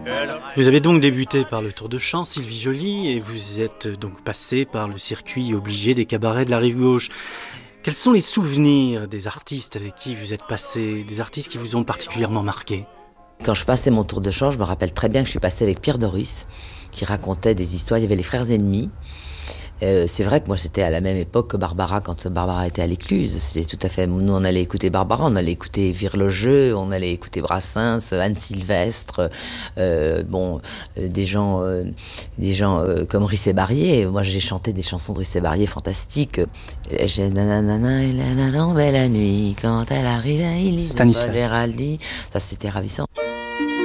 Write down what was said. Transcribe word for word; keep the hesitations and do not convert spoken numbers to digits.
Vous avez donc débuté par le tour de chant, Sylvie Joly, et vous êtes donc passé par le circuit obligé des cabarets de la rive gauche. Quels sont les souvenirs des artistes avec qui vous êtes passé, des artistes qui vous ont particulièrement marqué ? Quand je passais mon tour de chant, je me rappelle très bien que je suis passé avec Pierre Doris, qui racontait des histoires. Il y avait les frères ennemis. Euh, c'est vrai que moi, c'était à la même époque que Barbara, quand Barbara était à l'Écluse. C'était tout à fait... Nous, on allait écouter Barbara, on allait écouter Virlogeux, on allait écouter Brassens, Anne Sylvestre, euh, bon, euh, des gens, euh, des gens euh, comme Rissé Barrier. Moi, j'ai chanté des chansons de Rissé Barrier fantastiques. J'ai nanana, il a la lampe la nuit, quand elle arrivait, il lisait Paul Géraldi. Ça, c'était ravissant.